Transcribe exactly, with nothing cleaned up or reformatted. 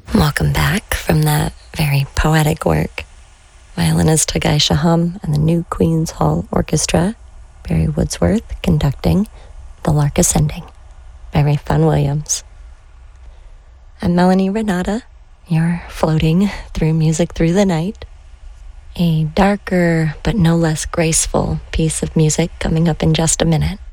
Welcome back from that very poetic work. Violinist Turgay Shaham and the New Queen's Hall Orchestra, Barry Woodsworth conducting The Lark Ascending by Ralph Vaughan Williams. I'm Melanie Renata. You're floating through music through the night. A darker but no less graceful piece of music coming up in just a minute.